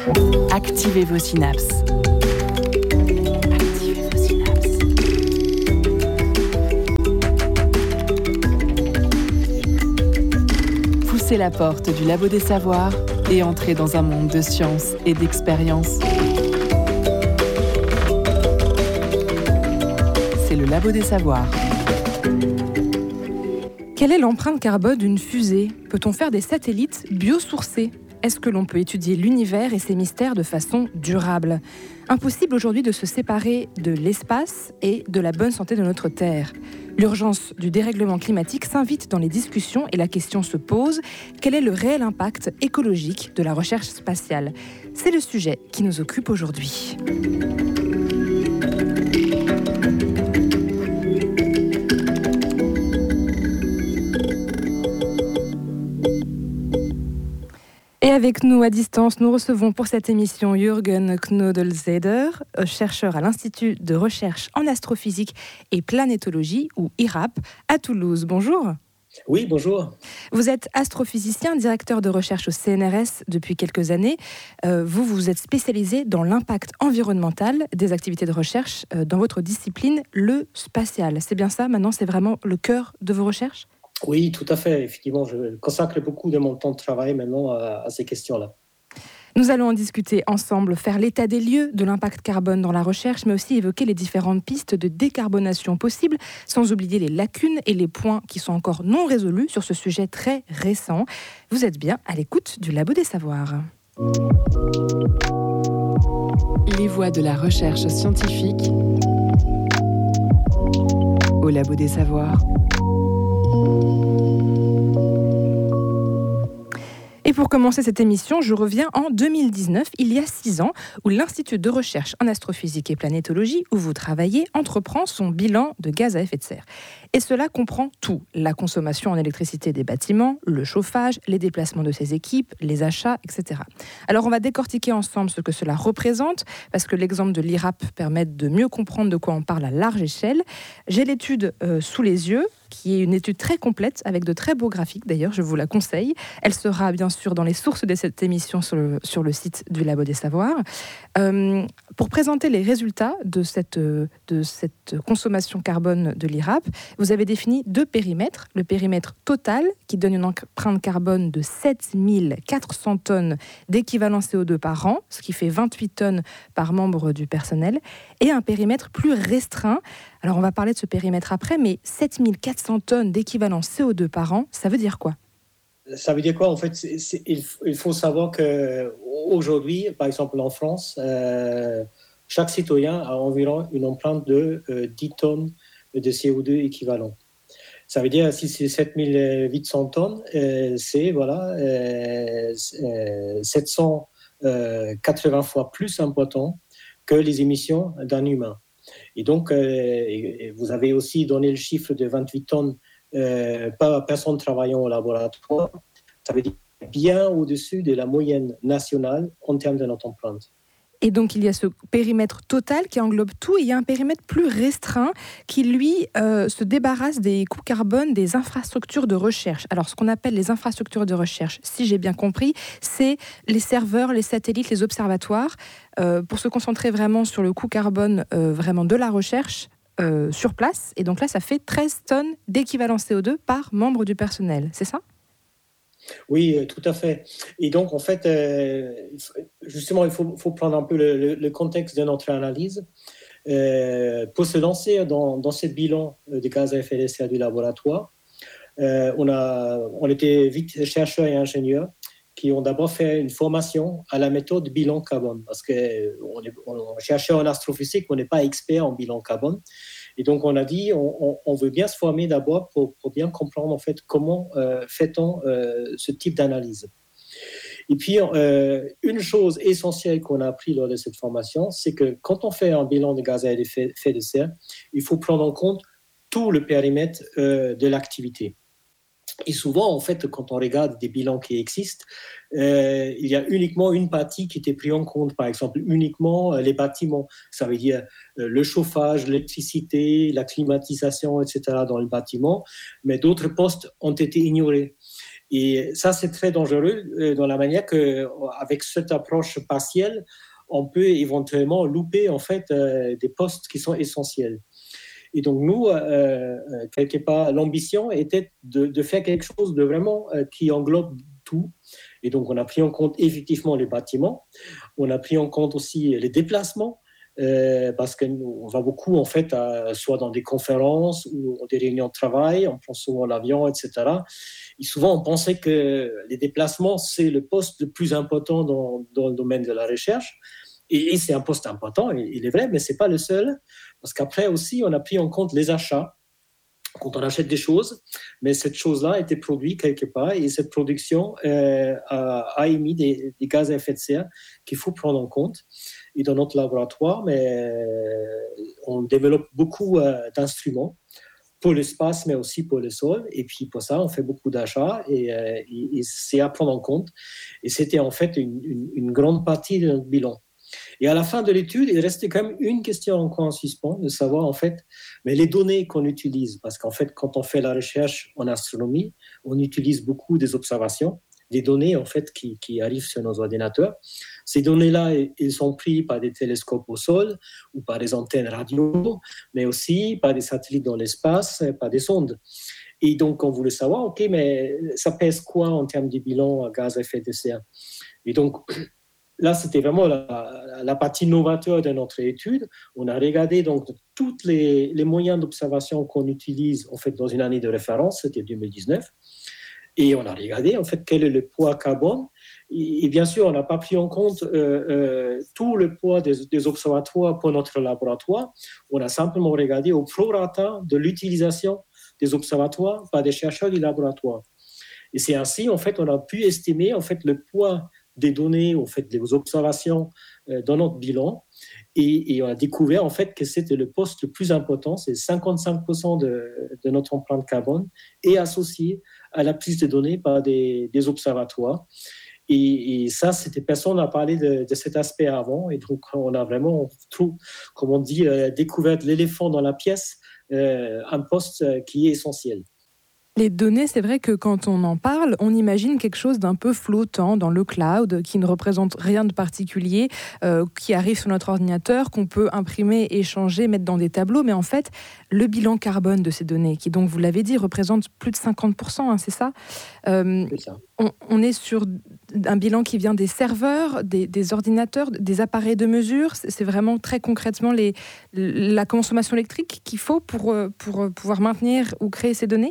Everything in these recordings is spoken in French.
Activez vos synapses. Activez vos synapses. Poussez la porte du Labo des Savoirs et entrez dans un monde de science et d'expérience. C'est le Labo des Savoirs. Quelle est l'empreinte carbone d'une fusée ? Peut-on faire des satellites biosourcés ? Est-ce que l'on peut étudier l'univers et ses mystères de façon durable ? Impossible aujourd'hui de se séparer de l'espace et de la bonne santé de notre Terre. L'urgence du dérèglement climatique s'invite dans les discussions et la question se pose, quel est le réel impact écologique de la recherche spatiale ? C'est le sujet qui nous occupe aujourd'hui. Et avec nous à distance, nous recevons pour cette émission Jürgen Knodelzeder, chercheur à l'Institut de recherche en astrophysique et planétologie, ou IRAP, à Toulouse. Bonjour. Oui, bonjour. Vous êtes astrophysicien, directeur de recherche au CNRS depuis quelques années. Vous êtes spécialisé dans l'impact environnemental des activités de recherche dans votre discipline, le spatial. C'est bien ça, maintenant, c'est vraiment le cœur de vos recherches ? Oui, tout à fait. Effectivement, je consacre beaucoup de mon temps de travail maintenant à ces questions-là. Nous allons en discuter ensemble, faire l'état des lieux de l'impact carbone dans la recherche, mais aussi évoquer les différentes pistes de décarbonation possibles, sans oublier les lacunes et les points qui sont encore non résolus sur ce sujet très récent. Vous êtes bien à l'écoute du Labo des Savoirs. Les voies de la recherche scientifique au Labo des Savoirs. Et pour commencer cette émission, je reviens en 2019, il y a 6 ans, où l'Institut de recherche en astrophysique et planétologie, où vous travaillez, entreprend son bilan de gaz à effet de serre. Et cela comprend tout, la consommation en électricité des bâtiments, le chauffage, les déplacements de ses équipes, les achats, etc. Alors on va décortiquer ensemble ce que cela représente, parce que l'exemple de l'IRAP permet de mieux comprendre de quoi on parle à large échelle. J'ai l'étude sous les yeux, qui est une étude très complète, avec de très beaux graphiques, d'ailleurs, je vous la conseille. Elle sera bien sûr dans les sources de cette émission sur le site du Labo des Savoirs. Pour présenter les résultats de cette consommation carbone de l'IRAP, vous avez défini 2 périmètres. Le périmètre total, qui donne une empreinte carbone de 7400 tonnes d'équivalent CO2 par an, ce qui fait 28 tonnes par membre du personnel, et un périmètre plus restreint. Alors on va parler de ce périmètre après, mais 7400 tonnes d'équivalent CO2 par an, ça veut dire quoi ? Ça veut dire quoi ? En fait, il faut savoir qu'aujourd'hui, par exemple en France, chaque citoyen a environ une empreinte de 10 tonnes de CO2 équivalent. Ça veut dire, si c'est 7800 tonnes, c'est 780 fois plus important que les émissions d'un humain. Et donc, vous avez aussi donné le chiffre de 28 tonnes par personne travaillant au laboratoire. Ça veut dire bien au-dessus de la moyenne nationale en termes de notre empreinte. Et donc, il y a ce périmètre total qui englobe tout, et il y a un périmètre plus restreint qui, lui, se débarrasse des coûts carbone des infrastructures de recherche. Alors, ce qu'on appelle les infrastructures de recherche, si j'ai bien compris, c'est les serveurs, les satellites, les observatoires, pour se concentrer vraiment sur le coût carbone vraiment de la recherche sur place. Et donc là, ça fait 13 tonnes d'équivalent CO2 par membre du personnel. C'est ça ? Oui, tout à fait. Et donc, en fait, justement, il faut prendre un peu le contexte de notre analyse. Pour se lancer dans ce bilan de gaz à effet de serre du laboratoire, on était vite chercheurs et ingénieurs qui ont d'abord fait une formation à la méthode bilan carbone, parce qu'on chercheur en astrophysique, on n'est pas expert en bilan carbone. Et donc, on a dit, on veut bien se former d'abord pour bien comprendre en fait comment fait-on ce type d'analyse. Et puis, une chose essentielle qu'on a appris lors de cette formation, c'est que quand on fait un bilan de gaz à effet de serre, il faut prendre en compte tout le périmètre de l'activité. Et souvent, en fait, quand on regarde des bilans qui existent, il y a uniquement une partie qui était prise en compte. Par exemple, uniquement les bâtiments. Ça veut dire le chauffage, l'électricité, la climatisation, etc. dans le bâtiment. Mais d'autres postes ont été ignorés. Et ça, c'est très dangereux dans la manière qu'avec cette approche partielle, on peut éventuellement louper en fait des postes qui sont essentiels. Et donc nous, quelque part, l'ambition était de faire quelque chose de vraiment qui englobe tout. Et donc on a pris en compte effectivement les bâtiments, on a pris en compte aussi les déplacements, parce qu'on va beaucoup en fait soit dans des conférences ou des réunions de travail, on prend souvent l'avion, etc. Et souvent on pensait que les déplacements c'est le poste le plus important dans le domaine de la recherche. Et c'est un poste important, il est vrai, mais c'est pas le seul, parce qu'après aussi on a pris en compte les achats. Quand on achète des choses, mais cette chose-là a été produite quelque part et cette production a émis des gaz à effet de serre qu'il faut prendre en compte. Et dans notre laboratoire, on développe beaucoup d'instruments pour l'espace, mais aussi pour le sol. Et puis pour ça, on fait beaucoup d'achats et c'est à prendre en compte. Et c'était en fait une grande partie de notre bilan. Et à la fin de l'étude, il restait quand même une question encore en suspens, de savoir en fait, mais les données qu'on utilise, parce qu'en fait, quand on fait la recherche en astronomie, on utilise beaucoup des observations, des données en fait qui arrivent sur nos ordinateurs. Ces données-là, elles sont prises par des télescopes au sol ou par des antennes radio, mais aussi par des satellites dans l'espace, par des sondes. Et donc, on voulait savoir, ok, mais ça pèse quoi en termes de bilan à gaz à effet de serre? Et donc, là, c'était vraiment la partie novateur de notre étude. On a regardé donc tous les moyens d'observation qu'on utilise en fait dans une année de référence, c'était 2019, et on a regardé en fait quel est le poids carbone. Et bien sûr, on n'a pas pris en compte tout le poids des observatoires pour notre laboratoire. On a simplement regardé au prorata de l'utilisation des observatoires par des chercheurs du laboratoire. Et c'est ainsi en fait on a pu estimer en fait le poids des données, en fait, des observations dans notre bilan. Et on a découvert, en fait, que c'était le poste le plus important, c'est 55% de notre empreinte carbone est associé à la prise de données par des observatoires. Et ça, personne n'a parlé de cet aspect avant. Et donc, on a vraiment, comme on dit, découvert l'éléphant dans la pièce, un poste qui est essentiel. Les données, c'est vrai que quand on en parle, on imagine quelque chose d'un peu flottant dans le cloud, qui ne représente rien de particulier, qui arrive sur notre ordinateur, qu'on peut imprimer, échanger, mettre dans des tableaux. Mais en fait, le bilan carbone de ces données, qui donc, vous l'avez dit, représente plus de 50%, c'est ça ? C'est ça. On est sur un bilan qui vient des serveurs, des ordinateurs, des appareils de mesure. C'est vraiment très concrètement la consommation électrique qu'il faut pour pouvoir maintenir ou créer ces données ?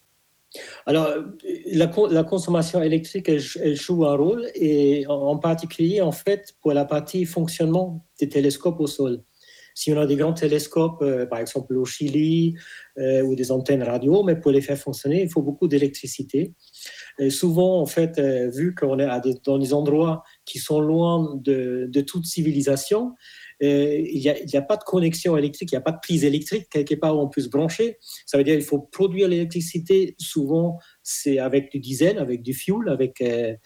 Alors, la consommation électrique, elle joue un rôle, et en particulier, en fait, pour la partie fonctionnement des télescopes au sol. Si on a des grands télescopes, par exemple au Chili, ou des antennes radio, mais pour les faire fonctionner, il faut beaucoup d'électricité. Et souvent, en fait, vu qu'on est dans des endroits qui sont loin de toute civilisation, il n'y a pas de connexion électrique, il n'y a pas de prise électrique quelque part où on peut se brancher. Ça veut dire qu'il faut produire l'électricité. Souvent, c'est avec du diesel, avec du fuel, avec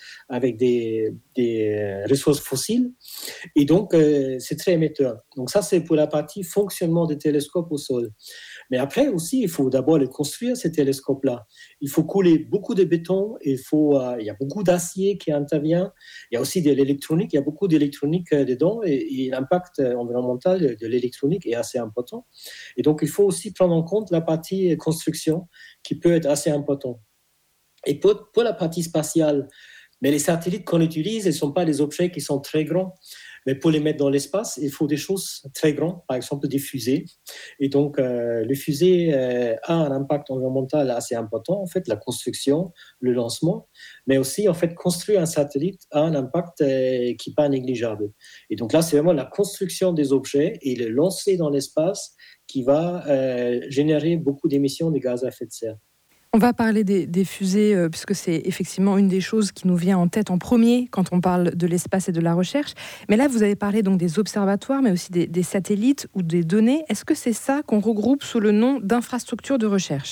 des ressources fossiles. Et donc, c'est très émetteur. Donc ça, c'est pour la partie fonctionnement des télescopes au sol. Mais après aussi, il faut d'abord les construire, ces télescopes-là. Il faut couler beaucoup de béton, il y a beaucoup d'acier qui intervient. Il y a aussi de l'électronique, il y a beaucoup d'électronique dedans, et l'impact environnemental de l'électronique est assez important. Et donc, il faut aussi prendre en compte la partie construction qui peut être assez importante. Et pour la partie spatiale, mais les satellites qu'on utilise, ils ne sont pas des objets qui sont très grands. Mais pour les mettre dans l'espace, il faut des choses très grandes, par exemple des fusées. Et donc, les fusées a un impact environnemental assez important, en fait, la construction, le lancement, mais aussi, en fait, construire un satellite a un impact qui n'est pas négligeable. Et donc là, c'est vraiment la construction des objets et le lancer dans l'espace qui va générer beaucoup d'émissions de gaz à effet de serre. On va parler des fusées, puisque c'est effectivement une des choses qui nous vient en tête en premier quand on parle de l'espace et de la recherche. Mais là, vous avez parlé donc des observatoires, mais aussi des satellites ou des données. Est-ce que c'est ça qu'on regroupe sous le nom d'infrastructures de recherche ?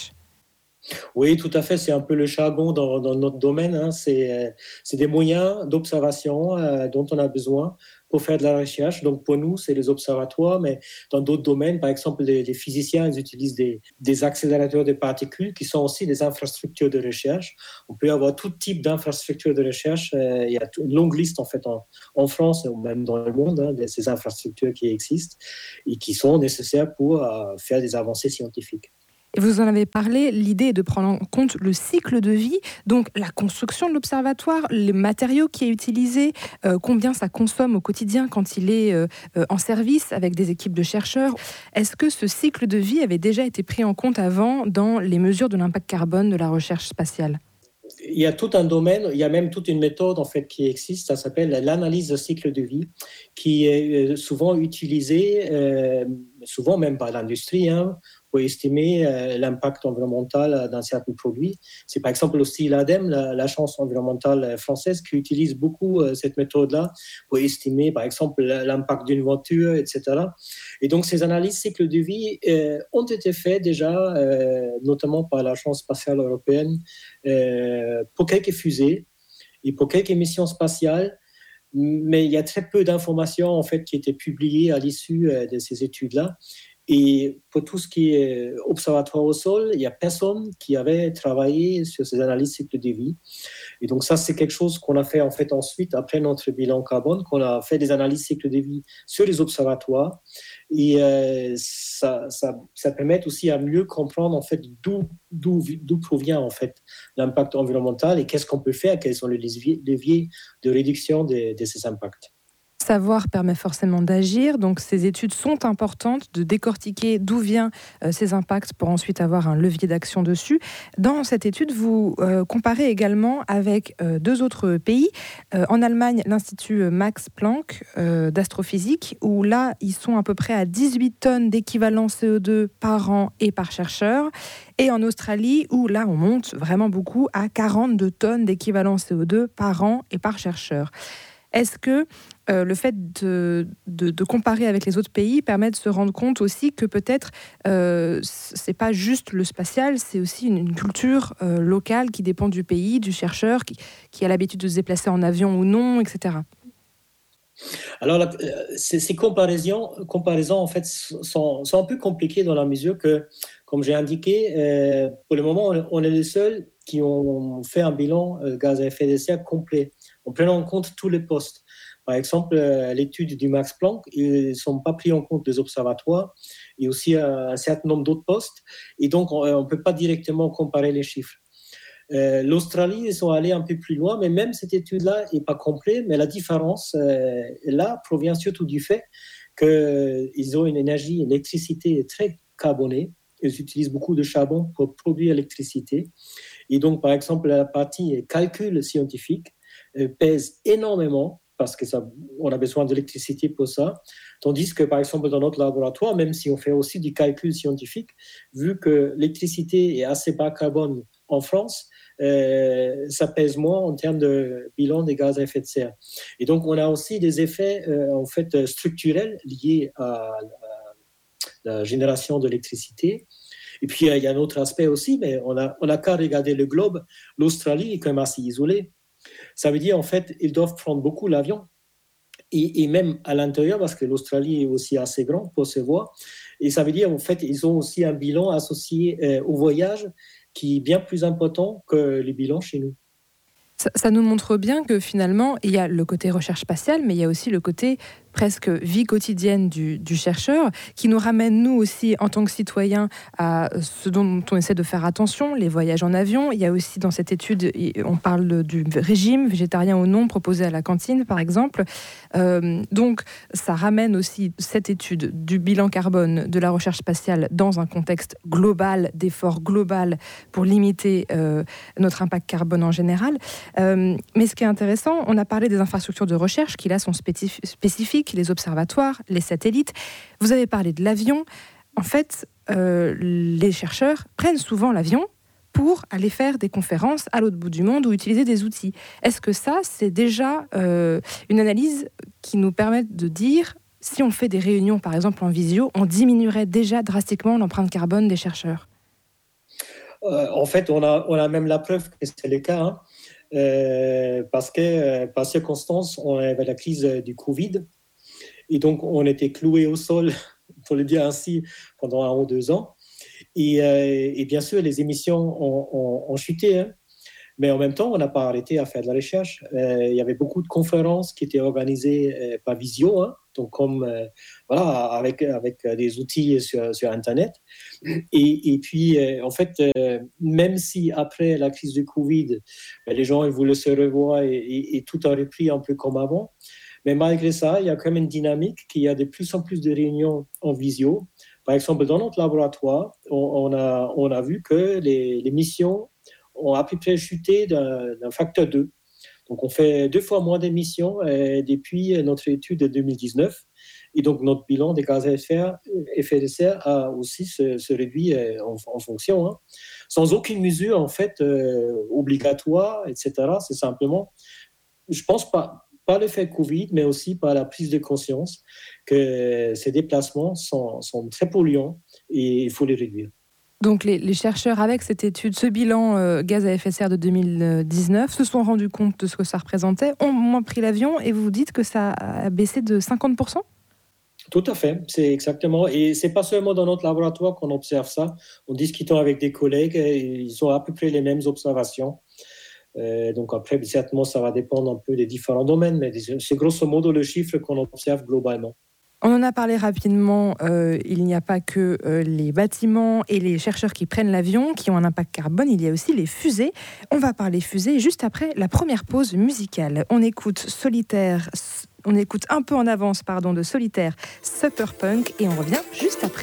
Oui, tout à fait. C'est un peu le jargon dans notre domaine, hein. C'est des moyens d'observation dont on a besoin pour faire de la recherche. Donc, pour nous, c'est les observatoires, mais dans d'autres domaines, par exemple, les physiciens, ils utilisent des accélérateurs de particules qui sont aussi des infrastructures de recherche. On peut avoir tout type d'infrastructures de recherche. Il y a une longue liste, en fait, en France ou même dans le monde, hein, de ces infrastructures qui existent et qui sont nécessaires pour faire des avancées scientifiques. Et vous en avez parlé, l'idée est de prendre en compte le cycle de vie, donc la construction de l'observatoire, les matériaux qui est utilisé, combien ça consomme au quotidien quand il est en service avec des équipes de chercheurs. Est-ce que ce cycle de vie avait déjà été pris en compte avant dans les mesures de l'impact carbone de la recherche spatiale ? Il y a tout un domaine, il y a même toute une méthode en fait qui existe, ça s'appelle l'analyse de cycle de vie, qui est souvent utilisée, souvent même par l'industrie, hein, pour estimer l'impact environnemental d'un certain produit. C'est par exemple aussi l'ADEME, l'Agence environnementale française, qui utilise beaucoup cette méthode-là pour estimer par exemple l'impact d'une voiture, etc. Et donc ces analyses cycle de vie ont été faites déjà, notamment par l'Agence spatiale européenne, pour quelques fusées et pour quelques missions spatiales, mais il y a très peu d'informations en fait qui étaient publiées à l'issue de ces études-là. Et pour tout ce qui est observatoire au sol, il n'y a personne qui avait travaillé sur ces analyses cycle de vie. Et donc ça, c'est quelque chose qu'on a fait en fait ensuite, après notre bilan carbone, qu'on a fait des analyses cycle de vie sur les observatoires. Et ça permet aussi à mieux comprendre en fait d'où provient en fait l'impact environnemental et qu'est-ce qu'on peut faire, quels sont les leviers de réduction de ces impacts. Savoir permet forcément d'agir, donc ces études sont importantes, de décortiquer d'où viennent ces impacts pour ensuite avoir un levier d'action dessus. Dans cette étude, vous comparez également avec deux autres pays. En Allemagne, l'Institut Max Planck d'astrophysique, où là, ils sont à peu près à 18 tonnes d'équivalent CO2 par an et par chercheur. Et en Australie, où là, on monte vraiment beaucoup à 42 tonnes d'équivalent CO2 par an et par chercheur. Est-ce que le fait de comparer avec les autres pays permet de se rendre compte aussi que peut-être c'est pas juste le spatial, c'est aussi une culture locale qui dépend du pays, du chercheur, qui a l'habitude de se déplacer en avion ou non, etc. Alors, ces comparaisons en fait, sont un peu compliquées dans la mesure que, comme j'ai indiqué, pour le moment, on est les seuls qui ont fait un bilan gaz à effet de serre complet, en prenant en compte tous les postes. Par exemple, l'étude du Max Planck, ils ne sont pas pris en compte des observatoires et aussi un certain nombre d'autres postes. Et donc, on ne peut pas directement comparer les chiffres. L'Australie, ils sont allés un peu plus loin, mais même cette étude-là n'est pas complète. Mais la différence, là, provient surtout du fait qu'ils ont une électricité très carbonée. Ils utilisent beaucoup de charbon pour produire l'électricité. Et donc, par exemple, la partie calcul scientifique pèse énormément parce qu'on a besoin d'électricité pour ça. Tandis que, par exemple, dans notre laboratoire, même si on fait aussi du calcul scientifique, vu que l'électricité est assez bas carbone en France, ça pèse moins en termes de bilan des gaz à effet de serre. Et donc, on a aussi des effets en fait, structurels liés à la génération d'électricité. Et puis, il y a un autre aspect aussi, mais on a qu'à regarder le globe. L'Australie est quand même assez isolée. Ça veut dire, en fait, ils doivent prendre beaucoup l'avion. Et même à l'intérieur, parce que l'Australie est aussi assez grande pour se voir. Et ça veut dire, en fait, ils ont aussi un bilan associé au voyage qui est bien plus important que les bilans chez nous. Ça nous montre bien que finalement, il y a le côté recherche spatiale, mais il y a aussi le côté presque vie quotidienne du chercheur, qui nous ramène, nous aussi, en tant que citoyens, à ce dont on essaie de faire attention, les voyages en avion. Il y a aussi, dans cette étude, on parle du régime, végétarien ou non, proposé à la cantine, par exemple. Donc, ça ramène aussi cette étude du bilan carbone de la recherche spatiale dans un contexte global, d'effort global pour limiter notre impact carbone en général. Mais ce qui est intéressant, on a parlé des infrastructures de recherche qui, là, sont spécifiques, les observatoires, les satellites. Vous avez parlé de l'avion. En fait, les chercheurs prennent souvent l'avion pour aller faire des conférences à l'autre bout du monde ou utiliser des outils. Est-ce que ça, c'est déjà une analyse qui nous permet de dire, si on fait des réunions, par exemple en visio, on diminuerait déjà drastiquement l'empreinte carbone des chercheurs ? En fait, on a même la preuve que c'est le cas, hein. Parce que par circonstance, on avait la crise du Covid et donc on était cloué au sol, pour le dire ainsi, pendant 1 ou 2 ans. Et bien sûr, les émissions ont chuté, hein. Mais en même temps, on n'a pas arrêté à faire de la recherche. Il y avait beaucoup de conférences qui étaient organisées par visio, hein, donc voilà, avec des outils sur Internet. Et puis, en fait, même si après la crise du Covid, les gens ils voulaient se revoir et tout a repris un peu comme avant, mais malgré ça, il y a quand même une dynamique qu'il y a de plus en plus de réunions en visio. Par exemple, dans notre laboratoire, on a vu que les missions ont à peu près chuté d'un facteur 2. Donc, on fait 2 fois moins d'émissions depuis notre étude de 2019. Et donc, notre bilan des gaz à effet de serre a aussi se réduit en fonction, hein. Sans aucune mesure, en fait, obligatoire, etc. C'est simplement, je pense, pas l'effet Covid, mais aussi par la prise de conscience que ces déplacements sont très polluants et il faut les réduire. Donc les chercheurs, avec cette étude, ce bilan gaz à effet de serre de 2019, se sont rendus compte de ce que ça représentait, ont moins pris l'avion, et vous dites que ça a baissé de 50%? Tout à fait, c'est exactement. Et c'est pas seulement dans notre laboratoire qu'on observe ça. En discutant avec des collègues, ils ont à peu près les mêmes observations. Donc après, certainement, ça va dépendre un peu des différents domaines, mais c'est grosso modo le chiffre qu'on observe globalement. On en a parlé rapidement, il n'y a pas que les bâtiments et les chercheurs qui prennent l'avion qui ont un impact carbone, il y a aussi les fusées. On va parler fusées juste après la première pause musicale. On écoute un peu en avance de Solitaire, Superpunk, et on revient juste après.